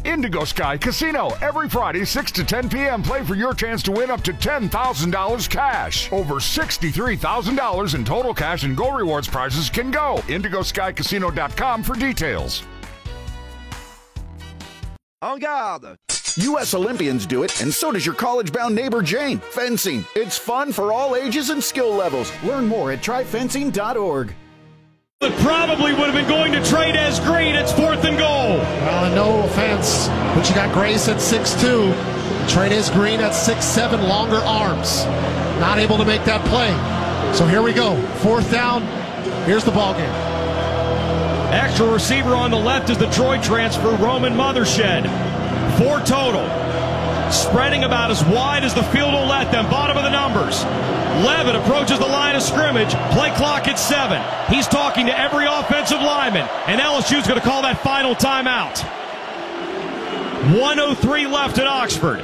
Indigo Sky Casino. Every Friday, 6 to 10 p.m. Play for your chance to win up to $10,000 cash. Over $63,000 in total cash and Go Rewards prizes can go. IndigoSkyCasino.com for details. En garde! U.S. Olympians do it, and so does your college-bound neighbor Jane. Fencing. It's fun for all ages and skill levels. Learn more at tryfencing.org. It probably would have been going to Trey'Dez Green. It's 4th and goal. Well, and no offense, but you got Grace at 6'2", Trey'Dez Green at 6'7", longer arms. Not able to make that play. So here we go. 4th down. Here's the ball game. Extra receiver on the left is the Troy transfer, Roman Mothershed. 4 total. Spreading about as wide as the field will let them. Bottom of the numbers. Levitt approaches the line of scrimmage. Play clock at 7. He's talking to every offensive lineman. And LSU's going to call that final timeout. 1:03 left at Oxford.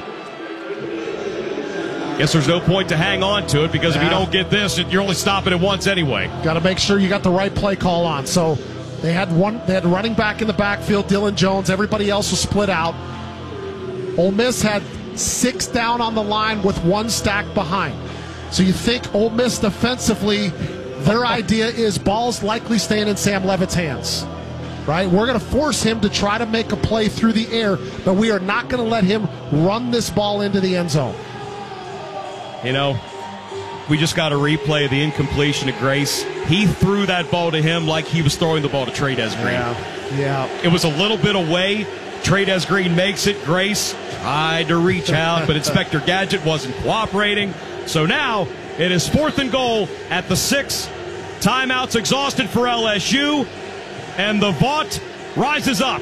Guess there's no point to hang on to it because if you don't get this, you're only stopping it once anyway. Got to make sure you got the right play call on. So they had running back in the backfield, Dylan Jones. Everybody else was split out. Ole Miss had 6 down on the line with 1 stack behind. So you think Ole Miss defensively, their idea is ball's likely staying in Sam Levitt's hands, right? We're going to force him to try to make a play through the air, but we are not going to let him run this ball into the end zone. You know, we just got a replay of the incompletion of Grace. He threw that ball to him like he was throwing the ball to Trey'Dez Green. Yeah. It was a little bit away. Trey'Dez Green makes it. Grace tried to reach out, but Inspector Gadget wasn't cooperating. So now it is 4th and goal at the 6. Timeouts exhausted for LSU, and the Vaught rises up.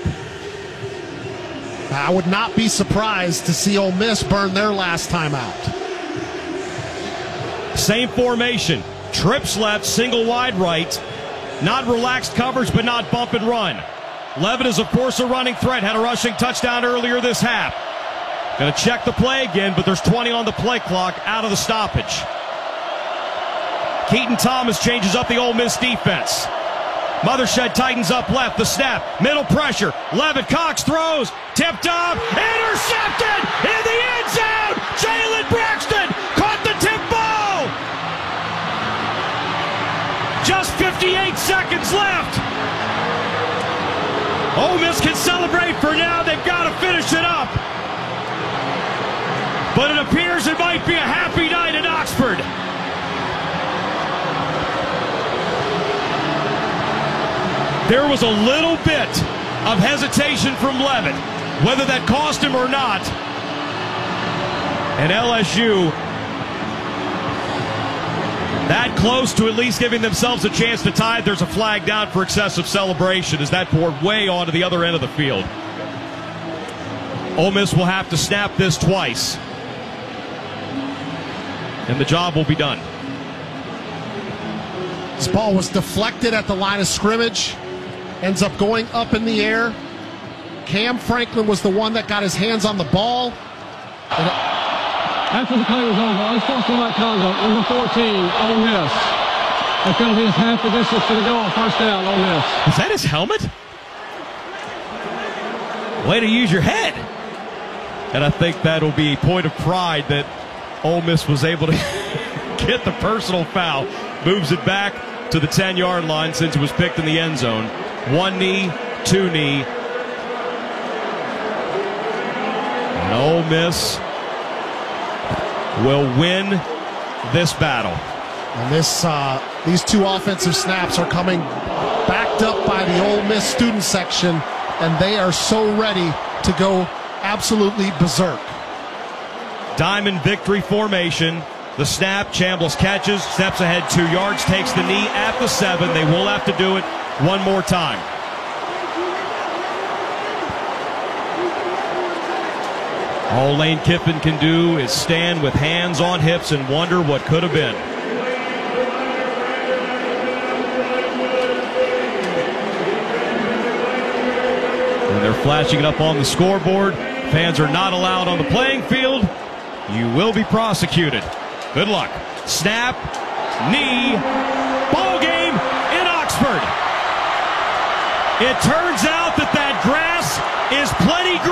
I would not be surprised to see Ole Miss burn their last timeout. Same formation. Trips left, single wide right. Not relaxed coverage, but not bump and run. Levitt is, of course, a running threat. Had a rushing touchdown earlier this half. Going to check the play again, but there's 20 on the play clock out of the stoppage. Keaton Thomas changes up the Ole Miss defense. Mothershed tightens up left. The snap. Middle pressure. Levitt Cox throws. Tipped up. Intercepted in the end zone. Jalen Braxton caught the tip ball. Just 58 seconds left. Ole Miss can celebrate for now. They've got to finish it up. But it appears it might be a happy night at Oxford. There was a little bit of hesitation from Levitt, whether that cost him or not. And LSU, that close to at least giving themselves a chance to tie. There's a flag down for excessive celebration as that poured way onto the other end of the field. Ole Miss will have to snap this twice, and the job will be done. This ball was deflected at the line of scrimmage. Ends up going up in the air. Cam Franklin was the one that got his hands on the ball. After the play was over, unsportsmanlike conduct, number 14, Ole Miss. The penalty is half the distance to the goal. First down, Ole Miss. Is that his helmet? Way to use your head. And I think that'll be a point of pride that Ole Miss was able to get the personal foul. Moves it back to the 10-yard line since it was picked in the end zone. 1 knee, 2 knee. And Ole Miss will win this battle. And these 2 offensive snaps are coming backed up by the Ole Miss student section, and they are so ready to go absolutely berserk. Diamond victory formation. The snap, Chambliss catches, steps ahead 2 yards, takes the knee at the 7. They will have to do it one more time. All Lane Kiffin can do is stand with hands on hips and wonder what could have been. And they're flashing it up on the scoreboard. Fans are not allowed on the playing field. You will be prosecuted. Good luck. Snap, knee, ball game in Oxford. It turns out that grass is plenty green.